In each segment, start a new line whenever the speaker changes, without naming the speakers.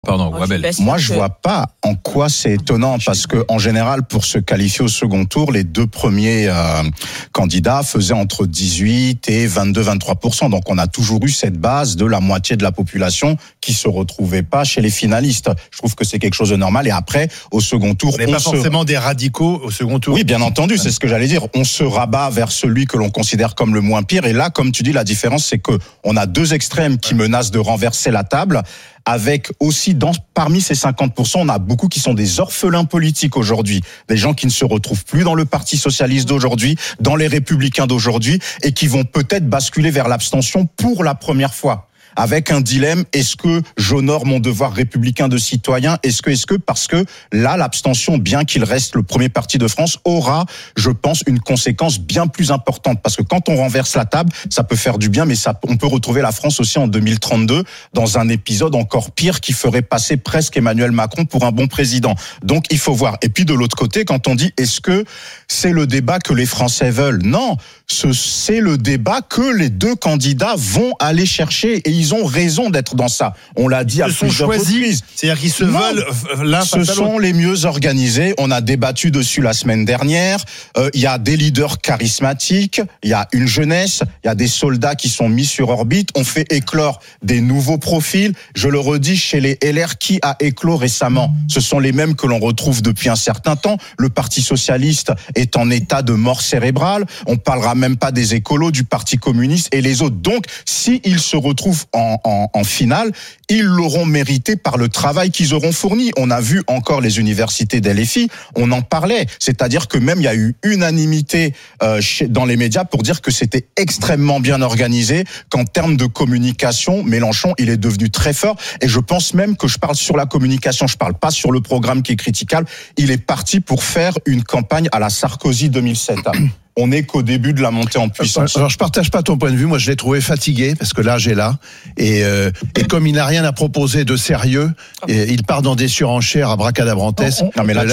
Pardon, Wabel.
Moi, je vois pas en quoi c'est étonnant, parce que en général, pour se qualifier au second tour, les deux premiers candidats faisaient entre 18 et 22-23%. Donc, on a toujours eu cette base de la moitié de la population qui se retrouvait pas chez les finalistes. Je trouve que c'est quelque chose de normal. Et après, au second tour,
on n'est pas forcément des radicaux au second tour.
Oui, bien entendu, c'est ce que j'allais dire. On se rabat vers celui que l'on considère comme le moins pire. Et là, comme tu dis, la différence, c'est que on a deux extrêmes qui menacent de renverser la table. Avec aussi, parmi ces 50%, on a beaucoup qui sont des orphelins politiques aujourd'hui, des gens qui ne se retrouvent plus dans le Parti socialiste d'aujourd'hui, dans les Républicains d'aujourd'hui, et qui vont peut-être basculer vers l'abstention pour la première fois. Avec un dilemme, est-ce que j'honore mon devoir républicain de citoyen ? Est-ce que, parce que là, l'abstention, bien qu'il reste le premier parti de France, aura, je pense, une conséquence bien plus importante. Parce que quand on renverse la table, ça peut faire du bien, mais on peut retrouver la France aussi en 2032 dans un épisode encore pire qui ferait passer presque Emmanuel Macron pour un bon président. Donc, il faut voir. Et puis, de l'autre côté, quand on dit, est-ce que c'est le débat que les Français veulent ? Non, c'est le débat que les deux candidats vont aller chercher, et ils ont raison d'être dans ça. On l'a dit à plusieurs reprises.
C'est-à-dire qu'ils se veulent l'un face à l'autre.
Ce sont les mieux organisés. On a débattu dessus la semaine dernière. Il y a des leaders charismatiques, il y a une jeunesse, il y a des soldats qui sont mis sur orbite. On fait éclore des nouveaux profils. Je le redis, chez les LR, qui a éclos récemment ? Ce sont les mêmes que l'on retrouve depuis un certain temps. Le Parti socialiste est en état de mort cérébrale. On parlera même pas des écolos, du Parti communiste et les autres. Donc, s'ils se retrouvent en finale, ils l'auront mérité par le travail qu'ils auront fourni. On a vu encore les universités d'LFI, on en parlait. C'est-à-dire que même il y a eu unanimité dans les médias pour dire que c'était extrêmement bien organisé, qu'en termes de communication, Mélenchon, il est devenu très fort. Et je pense même que je parle sur la communication, je parle pas sur le programme qui est critiquable. Il est parti pour faire une campagne à la Sarkozy 2007. On n'est qu'au début de la montée en puissance.
Alors je partage pas ton point de vue. Moi, je l'ai trouvé fatigué parce que l'âge est là, et comme il n'a rien à proposer de sérieux, il part dans des surenchères à bracadabrantesques.
Non, mais là,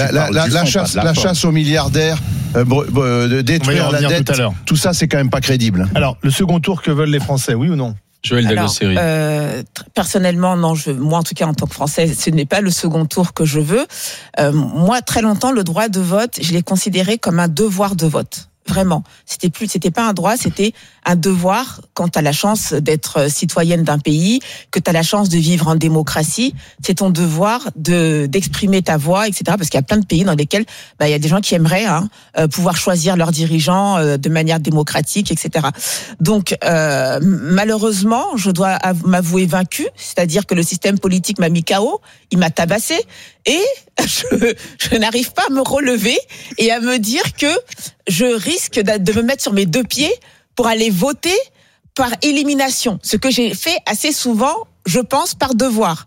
la chasse aux milliardaires, détruire la dette, tout ça, c'est quand même pas crédible.
Alors, le second tour, que veulent les Français, oui ou non ?
Joël Dagosseri.
Personnellement, non. Moi, en tout cas, en tant que Français, ce n'est pas le second tour que je veux. Moi, très longtemps, le droit de vote, je l'ai considéré comme un devoir de vote. Vraiment. C'était pas un droit, c'était un devoir quand tu as la chance d'être citoyenne d'un pays, que tu as la chance de vivre en démocratie. C'est ton devoir d'exprimer ta voix, etc. Parce qu'il y a plein de pays dans lesquels il y a des gens qui aimeraient pouvoir choisir leurs dirigeants de manière démocratique, etc. Donc, malheureusement, je dois m'avouer vaincue. C'est-à-dire que le système politique m'a mis KO, il m'a tabassé, et je n'arrive pas à me relever et à me dire que je risque de me mettre sur mes deux pieds pour aller voter par élimination. Ce que j'ai fait assez souvent, je pense, par devoir.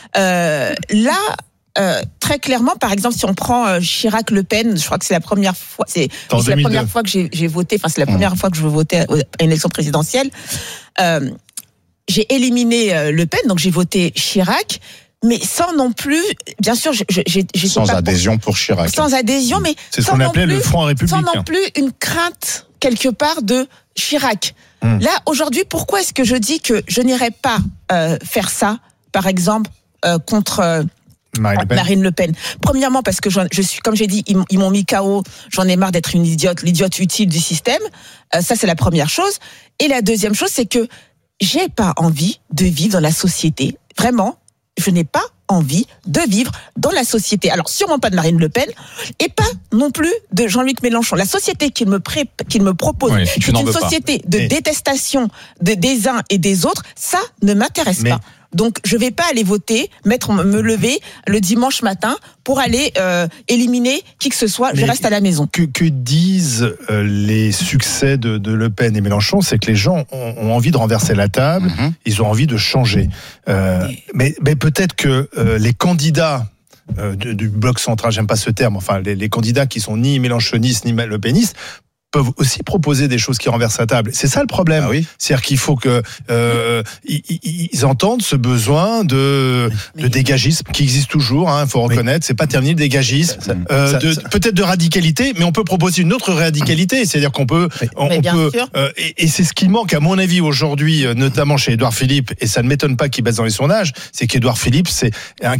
Très clairement, par exemple, si on prend Chirac-Le Pen, je crois que c'est la première fois, c'est la première fois que j'ai voté, enfin c'est la première fois que je veux voter à une élection présidentielle. J'ai éliminé Le Pen, donc j'ai voté Chirac. Mais sans non plus, bien sûr,
sans adhésion pour Chirac.
Sans adhésion, mais
c'est ce qu'on appelait le Front républicain.
Sans non plus une crainte quelque part de Chirac. Là, aujourd'hui, pourquoi est-ce que je dis que je n'irai pas faire ça, par exemple, contre Marine Le Pen? Premièrement, parce que je suis, comme j'ai dit, ils m'ont mis KO. J'en ai marre d'être l'idiote utile du système. Ça, c'est la première chose. Et la deuxième chose, c'est que j'ai pas envie de vivre dans la société. Vraiment. Je n'ai pas envie de vivre dans la société. Alors, sûrement pas de Marine Le Pen et pas non plus de Jean-Luc Mélenchon. La société qu'il me propose, c'est une société de détestation des uns et des autres. Ça ne m'intéresse pas. Donc, je vais pas aller voter, me lever le dimanche matin pour aller éliminer qui que ce soit. Je reste à la maison.
Que disent les succès de Le Pen et Mélenchon, c'est que les gens ont envie de renverser la table, ils ont envie de changer. Mais peut-être que les candidats du bloc central, j'aime pas ce terme, enfin les candidats qui sont ni mélenchonistes ni Le Penistes, peuvent aussi proposer des choses qui renversent la table. C'est ça le problème.
Ah oui.
C'est-à-dire qu'il faut que ils entendent ce besoin de dégagisme qui existe toujours. Il faut reconnaître, c'est pas terminé le dégagisme. Peut-être de radicalité, mais on peut proposer une autre radicalité. C'est-à-dire qu'on peut, et c'est ce qui manque à mon avis aujourd'hui, notamment chez Édouard Philippe. Et ça ne m'étonne pas qu'il baisse dans les sondages. C'est qu'Édouard Philippe, c'est un